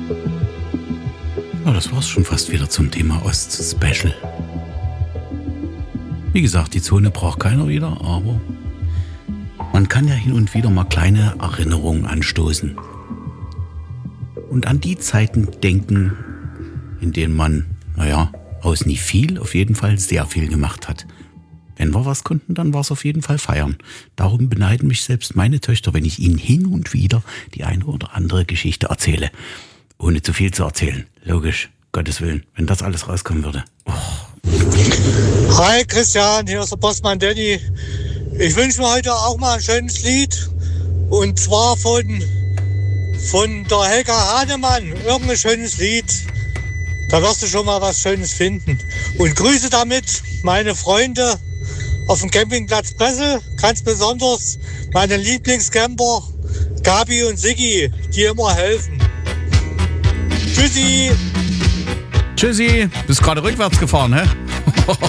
Ja, das war's schon fast wieder zum Thema Ost-Special. Wie gesagt, die Zone braucht keiner wieder, aber man kann ja hin und wieder mal kleine Erinnerungen anstoßen. Und an die Zeiten denken, in denen man, aus nie viel, auf jeden Fall sehr viel gemacht hat. Wenn wir was konnten, dann war es auf jeden Fall feiern. Darum beneiden mich selbst meine Töchter, wenn ich ihnen hin und wieder die eine oder andere Geschichte erzähle. Ohne zu viel zu erzählen. Logisch, Gottes Willen, wenn das alles rauskommen würde. Oh. Hi Christian, hier ist der Postmann Danny. Ich wünsche mir heute auch mal ein schönes Lied. Und zwar von der Helga Hahnemann. Irgendein schönes Lied. Da wirst du schon mal was Schönes finden. Und grüße damit meine Freunde auf dem Campingplatz Bressel. Ganz besonders meine Lieblingscamper Gabi und Siggi, die immer helfen. Tschüssi! Tschüssi, bist gerade rückwärts gefahren, hä?